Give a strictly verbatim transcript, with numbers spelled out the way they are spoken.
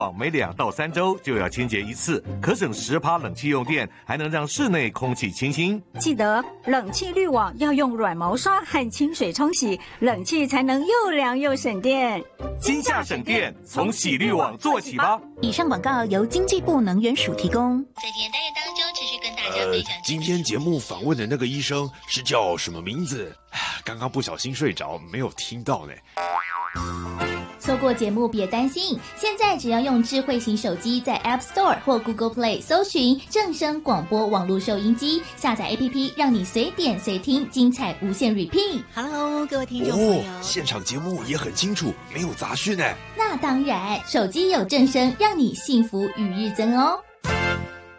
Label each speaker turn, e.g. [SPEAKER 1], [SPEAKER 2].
[SPEAKER 1] 每两到三周就要清洁一次，可省十趴冷气用电，还能让室内空气清新。
[SPEAKER 2] 记得冷气滤网要用软毛刷和清水冲洗，冷气才能又凉又省电。
[SPEAKER 1] 今夏省电，从洗滤网做起吧。
[SPEAKER 3] 以上广告由经济部能源署提供。
[SPEAKER 4] 在今天单元当中，持续跟大家分享、
[SPEAKER 5] 呃。今天节目访问的那个医生是叫什么名字？刚刚不小心睡着，没有听到呢。
[SPEAKER 4] 错过节目别担心，现在只要用智慧型手机在 App Store 或 Google Play 搜寻正声广播网络收音机，下载 A P P 让你随点随听，精彩无限 repeat。
[SPEAKER 3] Hello， 各位听众朋友、
[SPEAKER 5] 哦、现场节目也很清楚，没有杂讯呢。
[SPEAKER 4] 那当然，手机有正声，让你幸福与日增哦。